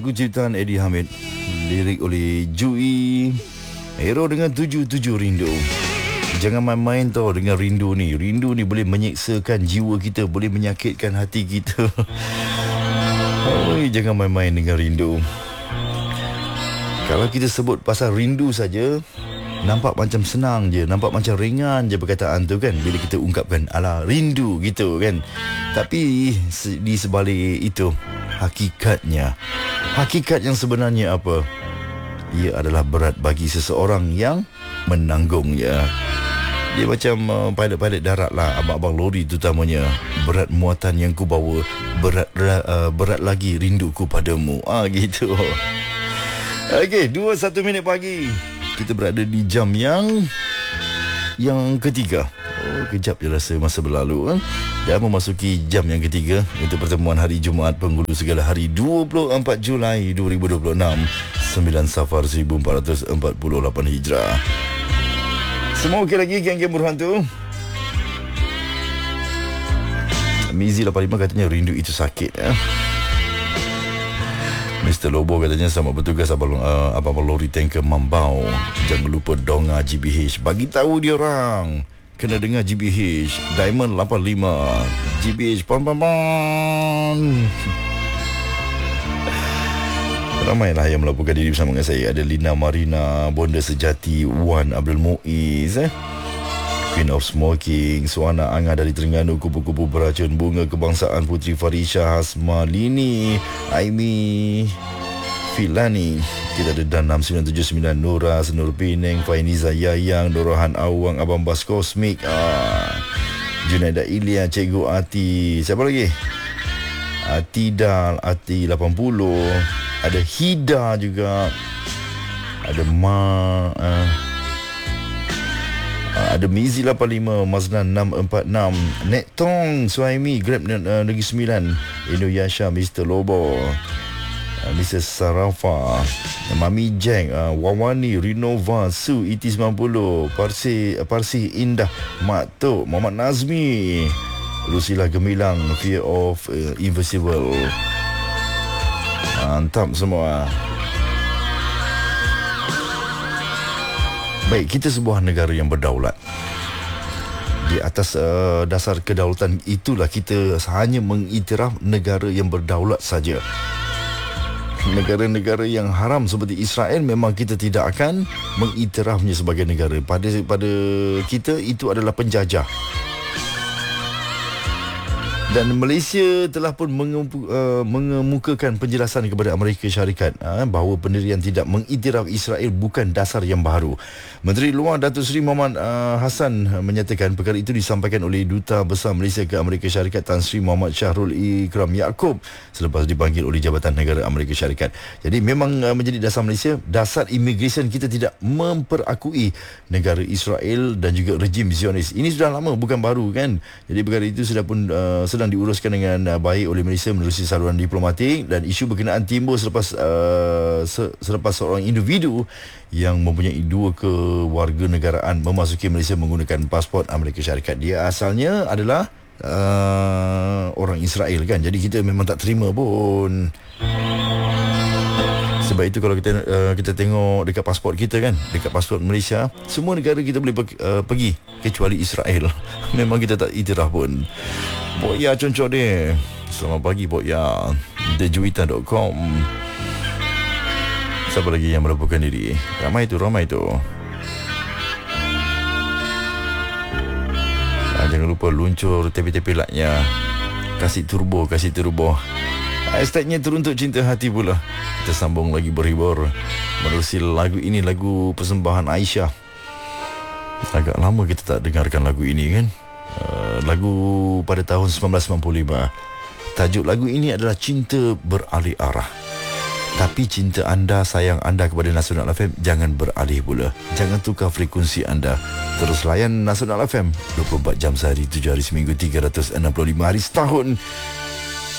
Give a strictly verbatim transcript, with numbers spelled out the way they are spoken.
lagu ciptaan Eddie Hamid, lirik oleh Jui, Hero dengan tujuh tujuh Rindu. Jangan main-main tau dengan rindu ni. Rindu ni boleh menyeksakan jiwa kita, boleh menyakitkan hati kita. Oi, jangan main-main dengan rindu. Kalau kita sebut pasal rindu saja, nampak macam senang je, nampak macam ringan je perkataan tu kan, bila kita ungkapkan ala rindu gitu kan. Tapi di sebalik itu, hakikatnya, hakikat yang sebenarnya apa? Ia adalah berat bagi seseorang yang menanggungnya. Dia macam uh, pilot-pilot darat lah, abang-abang lori terutamanya. Berat muatan yang ku bawa, berat uh, berat lagi rinduku padamu. Ah gitu. Okey, dua puluh satu minit pagi. Kita berada di jam yang yang ketiga. Oh, kejap je rasa masa berlalu kan? Dan memasuki jam yang ketiga untuk pertemuan hari Jumaat Penghulu Segala Hari dua puluh empat Julai dua ribu dua puluh enam, sembilan Safar seribu empat ratus empat puluh lapan Hijrah. Semua okey lagi geng-geng Burhan tu? Mizi lapan puluh lima katanya rindu itu sakit ya. Mister Lobo katanya selamat bertugas abang, uh, abang lori tanker Mambau. Jangan lupa donga G B H. Bagi tahu dia orang kena dengar G B H Diamond lapan puluh lima G B H pon pon pon. Ramailah yang melaporkan diri bersama dengan saya. Ada Lina Marina, Bonda Sejati, Wan Abdul Muiz, eh? Queen of Smoking, Suana Angah dari Terengganu, Kupu-kupu Beracun, Bunga Kebangsaan, Putri Farisha, Hasma Lini, Aimi Filani. Kita ada Dan enam sembilan tujuh sembilan, Nura, Senur Pineng, Fainiza Yayang, Norohan Awang, Abang Bas Kosmik, ah, Junaida Ilya, Cikgu Ati. Siapa lagi? Atidal, Ati lapan puluh. Ada Hida juga. Ada Ma, uh, ada Mizi lapan puluh lima, Maznan enam empat enam, Nek Tong, Suhaimi, Grab uh, Negeri sembilan, Indoyasha, Mister Lobo, uh, Missus Sarafa, Mami Jeng, uh, Wawani, Rinova, Su, E T sembilan puluh, Parsi, uh, Parsi Indah, Mak Tok, Muhammad Nazmi, Rusila Gemilang, Fear of uh, Invisible. Mantap semua. Baik, kita sebuah negara yang berdaulat. Di atas uh, dasar kedaulatan itulah kita hanya mengiktiraf negara yang berdaulat saja. Negara-negara yang haram seperti Israel memang kita tidak akan mengiktirafnya sebagai negara. Pada pada kita itu adalah penjajah. Dan Malaysia telah pun mengempu, uh, mengemukakan penjelasan kepada Amerika Syarikat uh, bahawa pendirian tidak mengiktiraf Israel bukan dasar yang baru. Menteri Luar Datuk Seri Muhammad uh, Hassan menyatakan perkara itu disampaikan oleh Duta Besar Malaysia ke Amerika Syarikat Tan Sri Muhammad Syahrul Ikram Yaakob selepas dipanggil oleh Jabatan Negara Amerika Syarikat. Jadi memang uh, menjadi dasar Malaysia, dasar immigration kita tidak memperakui negara Israel dan juga rejim Zionis. Ini sudah lama, bukan baru kan. Jadi perkara itu sudah pun uh, sedang diuruskan dengan uh, baik oleh Malaysia menerusi saluran diplomatik, dan isu berkenaan timbul selepas uh, se- selepas seorang individu yang mempunyai dua kewarganegaraan memasuki Malaysia menggunakan pasport Amerika Syarikat. Dia asalnya adalah uh, orang Israel kan. Jadi kita memang tak terima pun. Sebab itu kalau kita uh, kita tengok dekat pasport kita kan, dekat pasport Malaysia, semua negara kita boleh pergi, uh, pergi kecuali Israel. Memang kita tak iktiraf pun. Boya concok dia. Selamat pagi Boya. the juwita dot com. Siapa lagi yang melaporkan diri? Ramai tu, ramai tu. Ah, jangan lupa luncur tepi-tepi lightnya. Kasih turbo, kasih turbo. Hashtagnya teruntuk cinta hati pula. Kita sambung lagi berhibur menerusi lagu ini, lagu persembahan Aisyah. Agak lama kita tak dengarkan lagu ini kan. Uh, lagu pada tahun sembilan belas sembilan puluh lima. Tajuk lagu ini adalah Cinta Beralih Arah. Tapi cinta anda, sayang anda kepada Nasional F M jangan beralih pula. Jangan tukar frekuensi anda. Terus layan Nasional F M dua puluh empat jam sehari, tujuh hari seminggu, tiga ratus enam puluh lima hari setahun.